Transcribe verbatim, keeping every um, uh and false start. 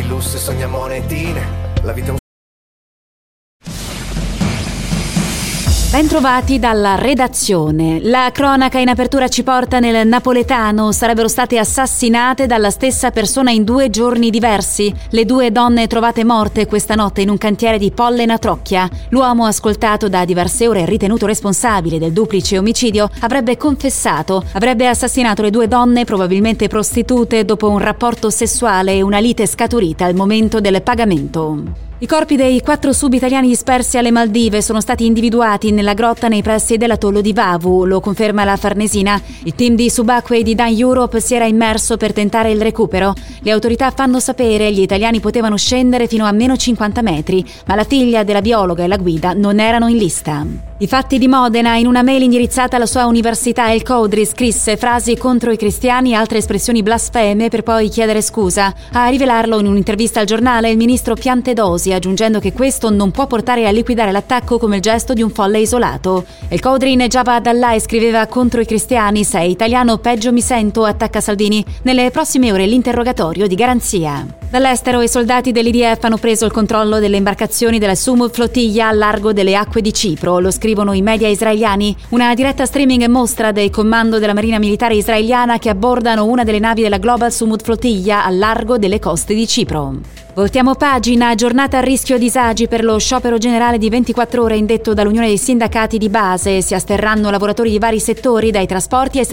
lusso e sogna monetine. La vita è un... Bentrovati dalla redazione. La cronaca in apertura ci porta nel napoletano. Sarebbero state assassinate dalla stessa persona in due giorni diversi. Le due donne trovate morte questa notte in un cantiere di Pollena Trocchia. L'uomo, ascoltato da diverse ore e ritenuto responsabile del duplice omicidio, avrebbe confessato. Avrebbe assassinato le due donne, probabilmente prostitute, dopo un rapporto sessuale e una lite scaturita al momento del pagamento. I corpi dei quattro sub-italiani dispersi alle Maldive sono stati individuati nella grotta nei pressi dell'atollo di Vavu, lo conferma la Farnesina. Il team di subacquei di Dan Europe si era immerso per tentare il recupero. Le autorità fanno sapere che gli italiani potevano scendere fino a meno cinquanta metri, ma la figlia della biologa e la guida non erano in lista. I fatti di Modena. In una mail indirizzata alla sua università, El Codri scrisse frasi contro i cristiani e altre espressioni blasfeme per poi chiedere scusa. A rivelarlo in un'intervista al giornale il ministro Piantedosi, aggiungendo che questo non può portare a liquidare l'attacco come il gesto di un folle isolato. El Codri inneggiava ad Allah e scriveva contro i cristiani: sei italiano, peggio mi sento, attacca Salvini. Nelle prossime ore l'interrogatorio di garanzia. Dall'estero i soldati dell'I D F hanno preso il controllo delle imbarcazioni della Sumud Flottiglia al largo delle acque di Cipro, lo scrivono i media israeliani. Una diretta streaming mostra del comando della Marina Militare israeliana che abbordano una delle navi della Global Sumud Flottiglia al largo delle coste di Cipro. Voltiamo pagina. Giornata a rischio disagi per lo sciopero generale di ventiquattro ore indetto dall'Unione dei Sindacati di Base. Si asterranno lavoratori di vari settori, dai trasporti ai